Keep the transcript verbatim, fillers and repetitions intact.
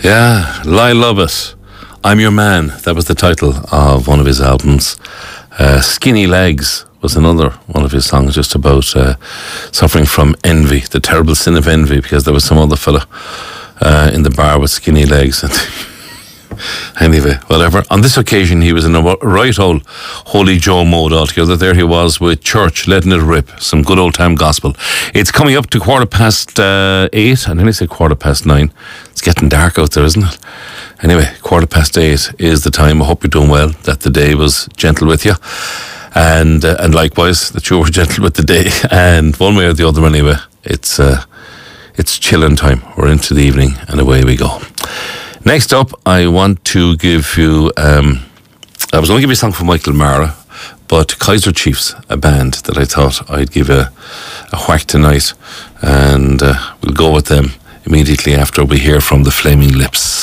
Yeah, Lyle Lovett, I'm Your Man. That was the title of one of his albums. Uh, Skinny Legs was another one of his songs, just about uh, suffering from envy, the terrible sin of envy, because there was some other fella uh, in the bar with skinny legs. And anyway, whatever. On this occasion, he was in a right old Holy Joe mode altogether. There he was with Church, letting it rip. Some good old time gospel. It's coming up to quarter past uh, eight. I nearly say quarter past nine. It's getting dark out there, isn't it? Anyway, quarter past eight is the time. I hope you're doing well, that the day was gentle with you. And uh, and likewise, that you were gentle with the day. And one way or the other anyway, it's, uh, it's chilling time. We're into the evening and away we go. Next up, I want to give you, um, I was going to give you a song from Michael Mara, but Kaiser Chiefs, a band that I thought I'd give a, a whack tonight, and uh, we'll go with them immediately after we hear from the Flaming Lips.